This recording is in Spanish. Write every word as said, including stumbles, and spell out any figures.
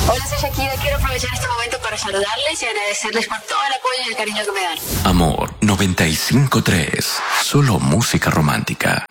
Hola, soy Shakira. Quiero aprovechar este momento para saludarles y agradecerles por todo el apoyo y el cariño que me dan. Amor noventa y cinco tres. Solo música romántica.